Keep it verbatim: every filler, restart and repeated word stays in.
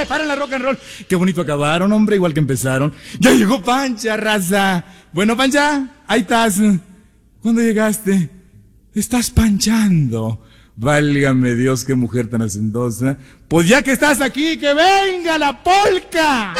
Para la rock and roll. Qué bonito acabaron, hombre, igual que empezaron. Ya llegó Pancha, raza. Bueno, Pancha, ahí estás. ¿Cuándo llegaste? Estás panchando. Válgame Dios, qué mujer tan hacendosa. Pues ya que estás aquí, que venga la polca.